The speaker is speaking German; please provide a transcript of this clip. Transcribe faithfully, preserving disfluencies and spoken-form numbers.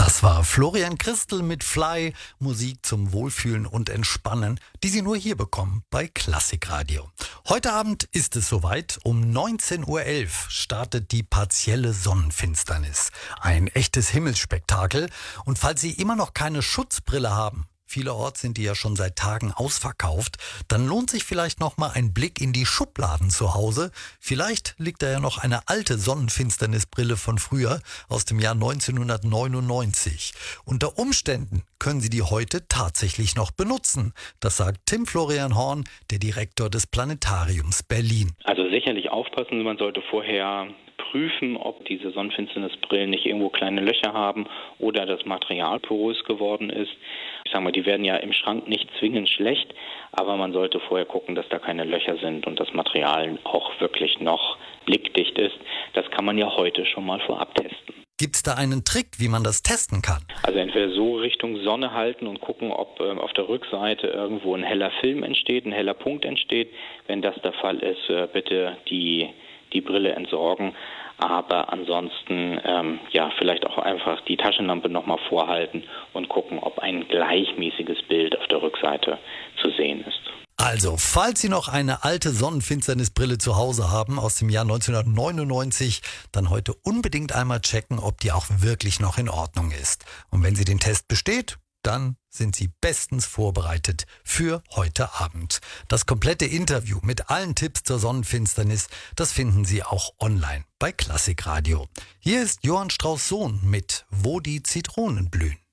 Das war Florian Christel mit Fly, Musik zum Wohlfühlen und Entspannen, die Sie nur hier bekommen bei Klassikradio. Heute Abend ist es soweit. Um neunzehn Uhr elf startet die partielle Sonnenfinsternis. Ein echtes Himmelsspektakel. Und falls Sie immer noch keine Schutzbrille haben, vielerorts sind die ja schon seit Tagen ausverkauft, dann lohnt sich vielleicht noch mal ein Blick in die Schubladen zu Hause. Vielleicht liegt da ja noch eine alte Sonnenfinsternisbrille von früher aus dem Jahr neunzehnhundertneunundneunzig. Unter Umständen können Sie die heute tatsächlich noch benutzen. Das sagt Tim Florian Horn, der Direktor des Planetariums Berlin. Also sicherlich aufpassen, man sollte vorher prüfen, ob diese Sonnenfinsternisbrillen nicht irgendwo kleine Löcher haben oder das Material porös geworden ist. Ich sage mal, die werden ja im Schrank nicht zwingend schlecht, aber man sollte vorher gucken, dass da keine Löcher sind und das Material auch wirklich noch blickdicht ist. Das kann man ja heute schon mal vorab testen. Gibt es da einen Trick, wie man das testen kann? Also entweder so Richtung Sonne halten und gucken, ob äh, auf der Rückseite irgendwo ein heller Film entsteht, ein heller Punkt entsteht. Wenn das der Fall ist, äh, bitte die die Brille entsorgen, aber ansonsten ähm, ja vielleicht auch einfach die Taschenlampe nochmal vorhalten und gucken, ob ein gleichmäßiges Bild auf der Rückseite zu sehen ist. Also, falls Sie noch eine alte Sonnenfinsternisbrille zu Hause haben aus dem Jahr neunzehnhundertneunundneunzig, dann heute unbedingt einmal checken, ob die auch wirklich noch in Ordnung ist. Und wenn sie den Test besteht, dann sind Sie bestens vorbereitet für heute Abend. Das komplette Interview mit allen Tipps zur Sonnenfinsternis, das finden Sie auch online bei Klassikradio. Hier ist Johann Strauß Sohn mit Wo die Zitronen blühen.